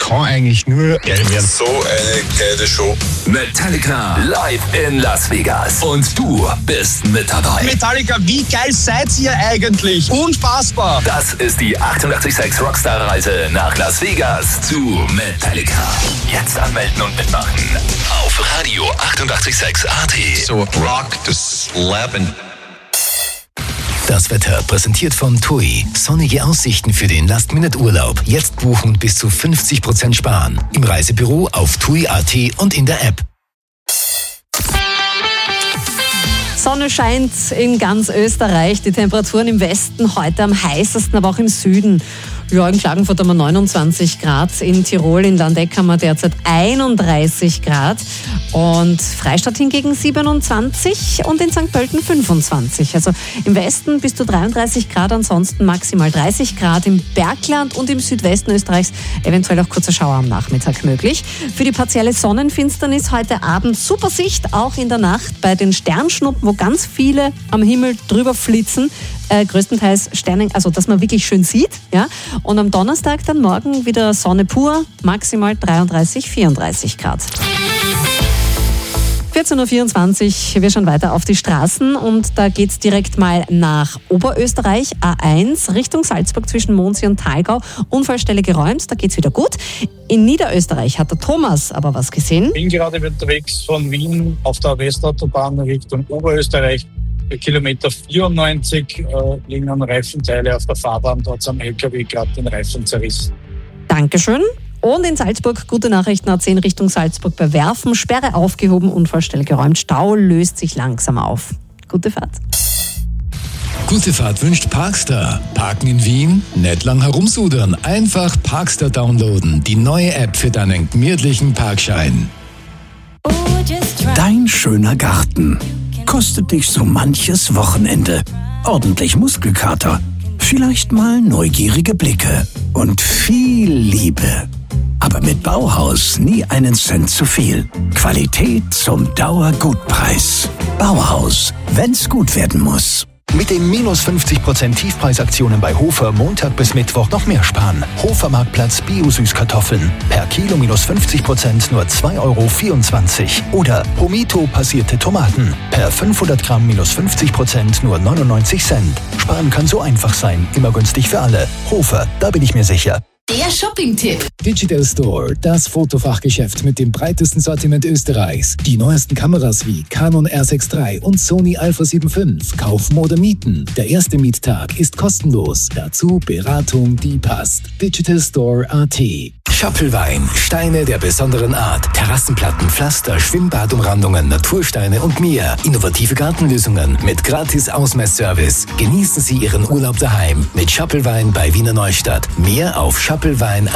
kann eigentlich nur geil werden. So eine geile Show. Metallica live in Las Vegas. Und du bist mit dabei. Metallica, wie geil seid ihr eigentlich? Unfassbar. Das ist die 886 Rockstar-Reise nach Las Vegas zu Metallica. Jetzt anmelden und mitmachen auf Radio 886 AT. So rock das Leben. Das Wetter präsentiert von TUI. Sonnige Aussichten für den Last-Minute-Urlaub. Jetzt buchen und bis zu 50% sparen. Im Reisebüro auf TUI.at und in der App. Sonne scheint in ganz Österreich. Die Temperaturen im Westen heute am heißesten, aber auch im Süden. Ja, in Klagenfurt haben wir 29 Grad, in Tirol, in Landeck haben wir derzeit 31 Grad und Freistadt hingegen 27 und in St. Pölten 25. Also im Westen bis zu 33 Grad, ansonsten maximal 30 Grad im Bergland und im Südwesten Österreichs eventuell auch kurzer Schauer am Nachmittag möglich. Für die partielle Sonnenfinsternis heute Abend super Sicht, auch in der Nacht bei den Sternschnuppen, wo ganz viele am Himmel drüber flitzen. Größtenteils Sterne, also dass man wirklich schön sieht. Ja? Und am Donnerstag dann morgen wieder Sonne pur, maximal 33, 34 Grad. 14.24 Uhr, wir schauen weiter auf die Straßen und da geht's direkt mal nach Oberösterreich, A1, Richtung Salzburg zwischen Mondsee und Thalgau. Unfallstelle geräumt, da geht's wieder gut. In Niederösterreich hat der Thomas aber was gesehen. Ich bin gerade unterwegs von Wien auf der Westautobahn Richtung Oberösterreich. Bei Kilometer 94 liegen an Reifenteile auf der Fahrbahn, dort am LKW gerade den Reifen zerrissen. Dankeschön. Und in Salzburg, gute Nachrichten, A10 Richtung Salzburg bei Werfen, Sperre aufgehoben, Unfallstelle geräumt, Stau löst sich langsam auf. Gute Fahrt. Gute Fahrt wünscht Parkstar. Parken in Wien? Nicht lang herumsudern. Einfach Parkstar downloaden. Die neue App für deinen gemütlichen Parkschein. Dein schöner Garten kostet dich so manches Wochenende. Ordentlich Muskelkater, vielleicht mal neugierige Blicke und viel Liebe. Aber mit Bauhaus nie einen Cent zu viel. Qualität zum Dauergutpreis. Bauhaus, wenn's gut werden muss. Mit den minus 50% Tiefpreisaktionen bei Hofer Montag bis Mittwoch noch mehr sparen. Hofer Marktplatz Bio-Süßkartoffeln. Per Kilo minus 50% nur 2,24 €. Oder Pomito passierte Tomaten. Per 500 Gramm minus 50% nur 99 Cent. Sparen kann so einfach sein. Immer günstig für alle. Hofer, da bin ich mir sicher. Der Shopping-Tipp. Digital Store, das Fotofachgeschäft mit dem breitesten Sortiment Österreichs. Die neuesten Kameras wie Canon R6 III und Sony Alpha 7 V. Kaufen oder mieten. Der erste Miettag ist kostenlos. Dazu Beratung, die passt. Digital Store AT. Schöppelwein, Steine der besonderen Art, Terrassenplatten, Pflaster, Schwimmbadumrandungen, Natursteine und mehr. Innovative Gartenlösungen mit gratis Ausmessservice. Genießen Sie Ihren Urlaub daheim mit Schöppelwein bei Wiener Neustadt. Mehr auf schöppelwein.at.